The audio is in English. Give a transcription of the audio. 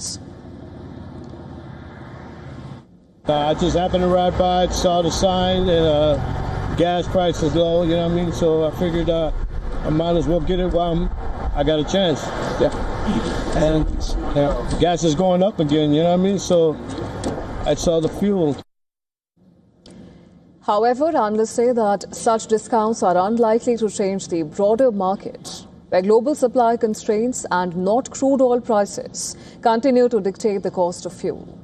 prices. I just happened to ride by, saw the sign, and gas price is low, you know what I mean? So I figured I might as well get it while I got a chance. Yeah. And gas is going up again, you know what I mean? So I saw the fuel. However, analysts say that such discounts are unlikely to change the broader market, where global supply constraints and not crude oil prices continue to dictate the cost of fuel.